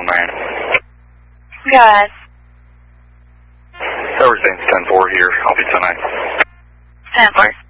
man. Go ahead. Everything's 10-4 here. I'll be tonight. 10-4.